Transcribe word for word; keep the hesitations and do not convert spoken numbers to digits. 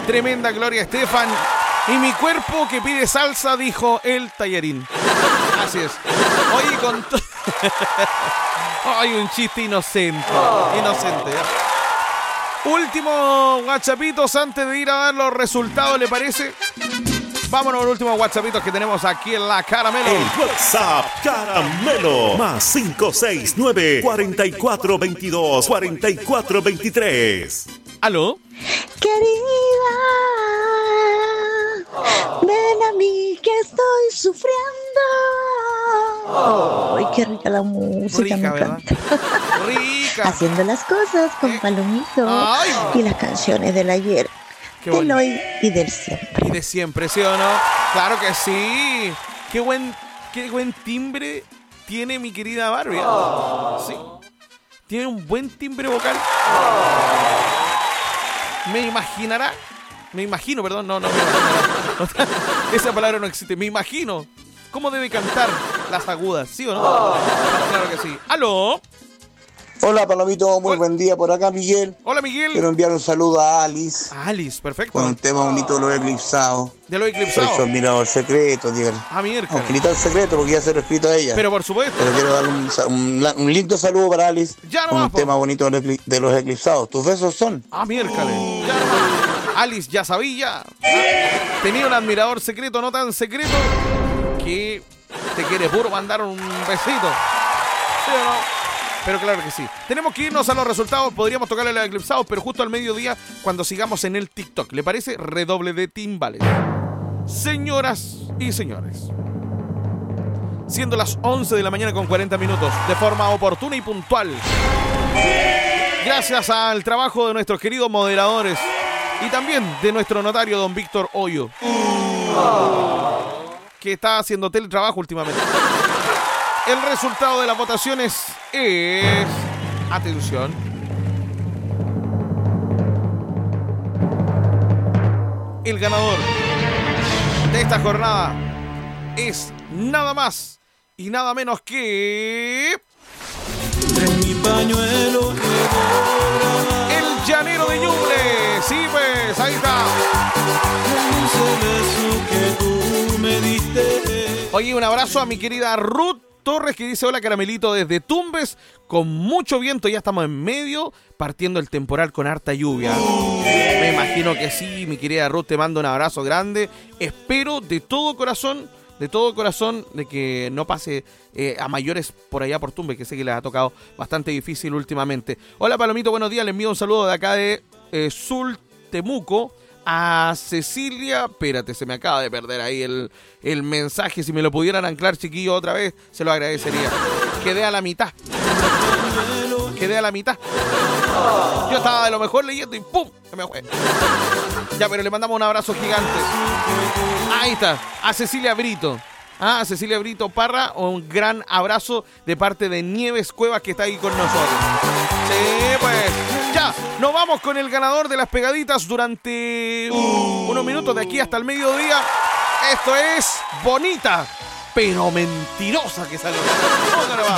Tremenda Gloria Estefan. Y mi cuerpo que pide salsa, dijo el tallarín. Así es. Oye, con... To... Ay, un chiste inocente. Inocente. Último WhatsAppitos antes de ir a dar los resultados, ¿le parece? Vámonos a los últimos WhatsAppitos que tenemos aquí en la Caramelo. El WhatsApp Caramelo. Más cinco seis nueve, cuatro cuatro dos dos, cuatro cuatro dos tres. ¿Aló? Querida, ven a mí que estoy sufriendo. Ay, qué rica la música, rica, me ¿verdad? encanta. Rica. Haciendo las cosas con Palomito. Ay. Y las canciones del ayer, Qué del bonito. hoy y del siempre. Y de siempre, ¿sí o no? Claro que sí. Qué buen, qué buen timbre tiene mi querida Barbie. ¿eh? Sí. Tiene un buen timbre vocal. Me imaginará. Me imagino, perdón, no, no me imaginará. Esa palabra no existe. Me imagino cómo debe cantar las agudas, ¿sí o no? Claro que sí. ¿Aló? Hola Palomito, muy Hola. buen día por acá Miguel. Hola, Miguel. Quiero enviar un saludo a Alice Alice, perfecto. con un tema bonito de los eclipsados. De lo Soy su eclipsado. admirador secreto, dígale. Ah, miércoles. Aunque ni tan secreto porque ya se lo he escrito a ella. Pero por supuesto. Pero quiero darle un, sa- un, la- un lindo saludo para Alice Ya con nomás, un po. tema bonito de los, ecli- de los eclipsados. Tus besos son. Ah, miércoles. Ya nomás. Alice, ya sabía. Tenía un admirador secreto, no tan secreto, que te quiere puro mandar un besito. ¿Sí o no? Pero claro que sí. Tenemos que irnos a los resultados. Podríamos tocarle los eclipsados, pero justo al mediodía, cuando sigamos en el TikTok. ¿Le parece? Redoble de timbales. Señoras y señores, siendo las once de la mañana con cuarenta minutos, de forma oportuna y puntual, gracias al trabajo de nuestros queridos moderadores y también de nuestro notario don Víctor Hoyo, que está haciendo teletrabajo últimamente. El resultado de las votaciones es... Atención. El ganador de esta jornada es nada más y nada menos que... Mi pañuelo El llanero de Ñuble. Sí, pues, ahí está. que tú me diste. Oye, un abrazo a mi querida Ruth Torres, que dice: hola Caramelito desde Tumbes, con mucho viento, ya estamos en medio, partiendo el temporal con harta lluvia. Me imagino que sí, mi querida Ruth, te mando un abrazo grande. Espero de todo corazón, de todo corazón, de que no pase eh, a mayores por allá por Tumbes, que sé que les ha tocado bastante difícil últimamente. Hola Palomito, buenos días, les envío un saludo de acá de eh, Sultemuco. A Cecilia, espérate, se me acaba de perder ahí el, el mensaje. Si me lo pudieran anclar, chiquillo, otra vez, se lo agradecería. Quedé a la mitad. Quedé a la mitad. Yo estaba de lo mejor leyendo y ¡pum! Se me fue. Ya, pero le mandamos un abrazo gigante. Ahí está, a Cecilia Brito. Ah, a Cecilia Brito Parra, un gran abrazo de parte de Nieves Cuevas, que está ahí con nosotros. Sí, pues. Ya, nos vamos con el ganador de las pegaditas durante uh, unos minutos de aquí hasta el mediodía. Esto es Bonita, pero mentirosa, que salió. ¿Cómo que no va?